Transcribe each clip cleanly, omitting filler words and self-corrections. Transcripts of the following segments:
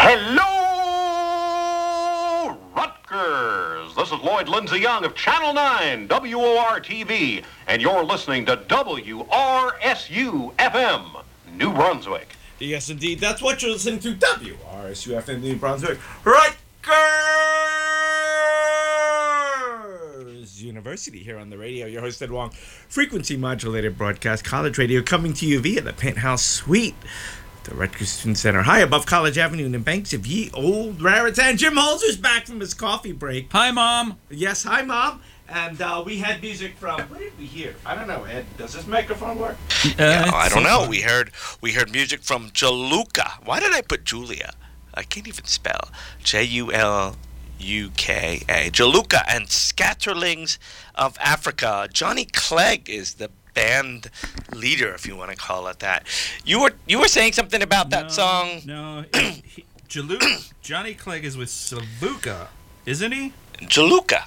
Hello, Rutgers! This is Lloyd Lindsay Young of Channel 9, WOR-TV, and you're listening to WRSU-FM, New Brunswick. Yes, indeed. That's what you're listening to, WRSU-FM, New Brunswick, Rutgers University here on the radio. Your host, Ed Wong, frequency-modulated broadcast college radio coming to you via the Penthouse Suite, the Rutgers Student Center, high above College Avenue in the banks of ye old Raritan. Jim Holzer's back from his coffee break. Hi, Mom. Yes, hi, Mom. And we had music from, what did we hear? I don't know, Ed. Does this microphone work? I don't know. We heard music from Jaluka. Why did I put Julia? I can't even spell. Juluka. Jaluka and Scatterlings of Africa. Johnny Clegg is the band leader, if you want to call it that. You were saying something about that song? No, Johnny Clegg is with Jaluka, isn't he? Jaluka.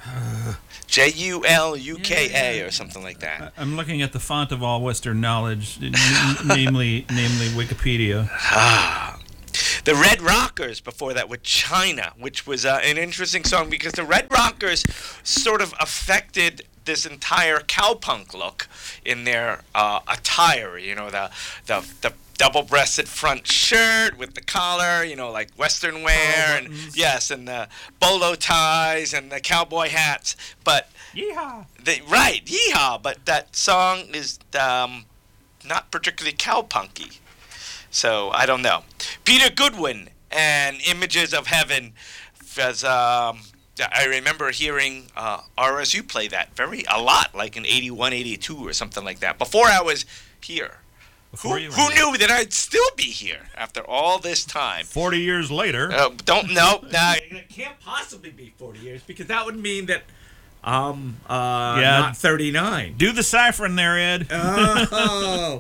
Juluka or something like that. I'm looking at the font of all Western knowledge, namely Wikipedia. The Red Rockers before that with China, which was an interesting song because the Red Rockers sort of affected this entire cowpunk look in their attire. You know, the double-breasted front shirt with the collar, you know, like Western wear, and yes, and the bolo ties and the cowboy hats. But yeehaw! Yeehaw! But that song is not particularly cowpunky. So I don't know. Peter Goodwin and Images of Heaven, as I remember hearing RSU play that a lot, like in 81, 82 or something like that. Before I was here. Who knew that I'd still be here after all this time? 40 years later. Don't know. It can't possibly be 40 years because that would mean that not 39. Do the ciphering there, Ed. Oh.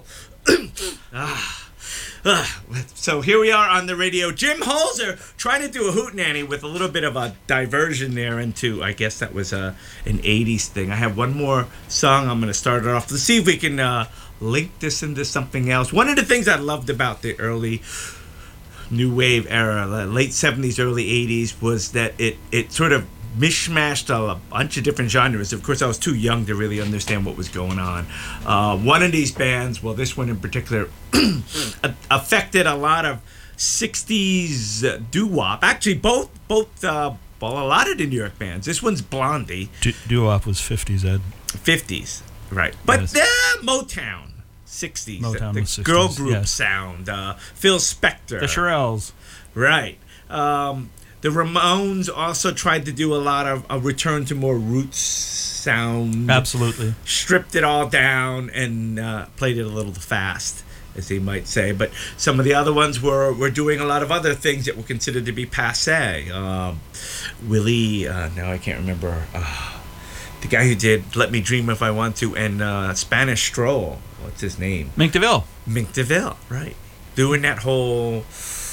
So here we are on the radio. Jim Holzer trying to do a hootenanny with a little bit of a diversion there into, I guess that was an 80s thing. I have one more song I'm going to start it off. Let's see if we can link this into something else. One of the things I loved about the early new wave era, the late 70s, early 80s, was that it sort of mishmashed a bunch of different genres. Of course, I was too young to really understand what was going on. One of these bands, well, this one in particular, affected a lot of 60s doo-wop. Actually, both a lot of the New York bands. This one's Blondie. Doo-wop was 50s, Ed. 50s, right. But Motown, 60s. Motown the was 60s, girl group yes. sound. Phil Spector. The Shirelles. Right. The Ramones also tried to do a lot of a return to more roots sound. Absolutely. Stripped it all down and played it a little fast, as they might say. But some of the other ones were doing a lot of other things that were considered to be passé. Willie, now I can't remember, the guy who did Let Me Dream If I Want To and Spanish Stroll. What's his name? Mink DeVille. Mink DeVille, right. Doing that whole...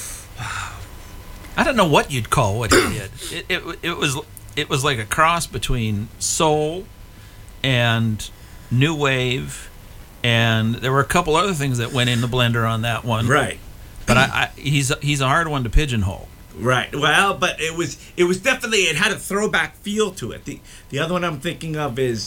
I don't know what you'd call what he did. It was like a cross between soul and new wave, and there were a couple other things that went in the blender on that one. Right. But he's a hard one to pigeonhole. Right. Well, but it was definitely, it had a throwback feel to it. The other one I'm thinking of is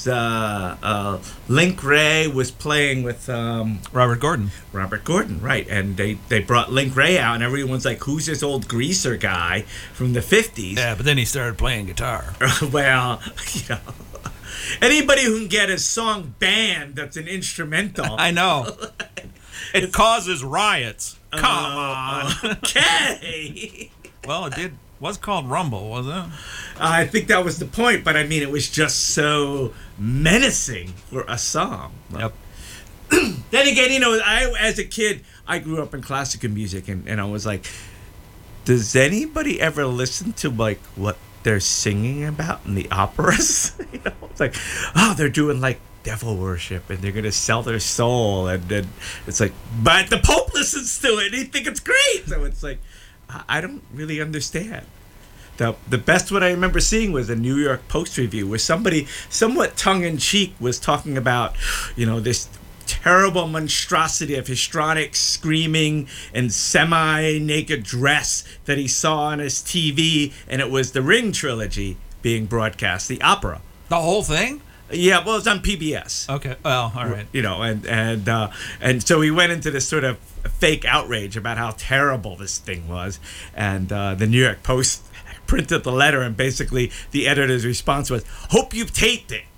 Link Wray was playing with Robert Gordon. Robert Gordon, right. And they brought Link Wray out and everyone's like, who's this old greaser guy from the 50s? Yeah, but then he started playing guitar. Well, you know, anybody who can get a song banned that's an instrumental. I know. It causes riots. Come on. Okay. Well, it was called Rumble, wasn't it? I think that was the point, but I mean, it was just so menacing for a song. Yep. Then again, you know, as a kid, I grew up in classical music, and I was like, does anybody ever listen to, like, what they're singing about in the operas? You know, it's like, oh, they're doing, like, devil worship, and they're going to sell their soul, and then it's like, but the Pope listens to it, and he thinks it's great! So it's like, I don't really understand. The best one I remember seeing was a New York Post review where somebody, somewhat tongue-in-cheek, was talking about, you know, this terrible monstrosity of histrionic screaming and semi-naked dress that he saw on his TV, and it was the Ring trilogy being broadcast, the opera. The whole thing? Yeah, well, it's on PBS. Okay. Well, all right. You know, and so he went into this sort of fake outrage about how terrible this thing was, and the New York Post printed the letter, and basically the editor's response was, "Hope you've taped it."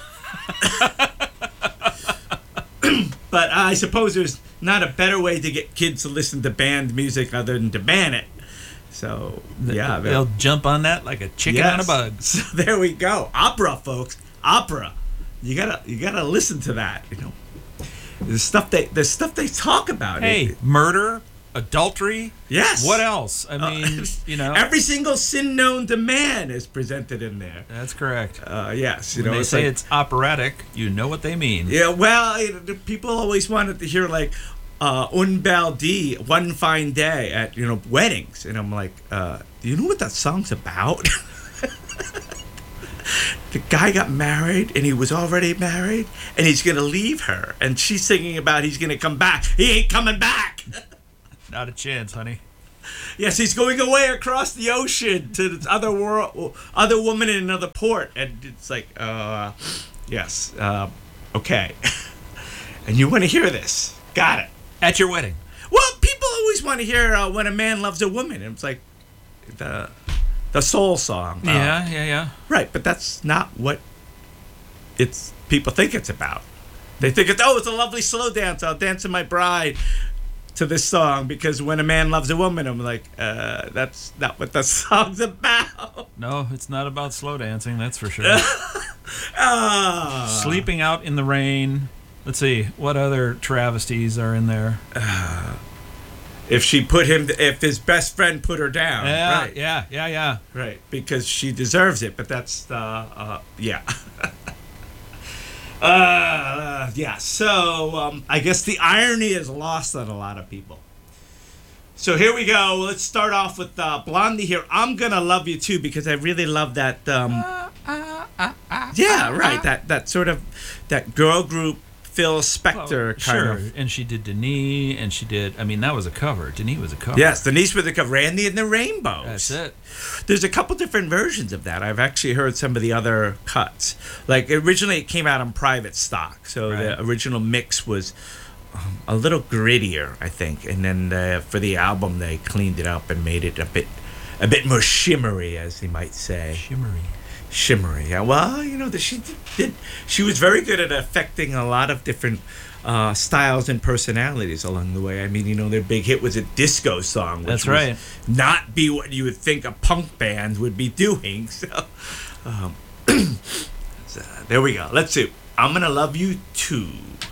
But I suppose there's not a better way to get kids to listen to band music other than to ban it. So yeah, They'll jump on that like a chicken on a bug. So there we go. Opera, folks. Opera. You gotta listen to that. You know, the stuff they talk about. Hey, murder, adultery. Yes. What else? I mean, you know, every single sin known to man is presented in there. that's correct. Yes. You When know, they say like, it's operatic, you know what they mean. yeah. Well, people always wanted to hear like Un Bel Di, One Fine Day at weddings, and I'm like, do you know what that song's about? The guy got married, and he was already married, and he's gonna leave her, and she's singing about he's gonna come back. He ain't coming back. Not a chance, honey. Yes, he's going away across the ocean to this other world, other woman in another port, and it's like, yes, okay. And you want to hear this? Got it. At your wedding. Well, people always want to hear when a man loves a woman, and it's like the soul song. Yeah. Right, but that's not what people think it's about. They think it's a lovely slow dance. I'll dance with my bride to this song because when a man loves a woman, I'm like, that's not what the song's about. No, it's not about slow dancing, that's for sure. Sleeping out in the rain. Let's see, what other travesties are in there? If his best friend put her down. Yeah, right. yeah. Right, because she deserves it, but that's yeah. Yeah, so I guess the irony is lost on a lot of people. So here we go. Let's start off with Blondie here. I'm Gonna Love You Too, because I really love that. Yeah, right. That sort of that girl group Phil Spector kind of. And she did Denise, and she did. I mean, that was a cover. Denise was a cover. Yes, Denise with the cover. Randy and the Rainbows. That's it. There's a couple different versions of that. I've actually heard some of the other cuts. Like originally, it came out on private stock, so Right. the original mix was a little grittier, I think. And then for the album, they cleaned it up and made it a bit more shimmery, as they might say. Shimmery. Yeah. Well, she was very good at affecting a lot of different styles and personalities along the way. I mean, their big hit was a disco song, which That's was right. not be what you would think a punk band would be doing. So, so there we go. Let's see. I'm Gonna Love You Too.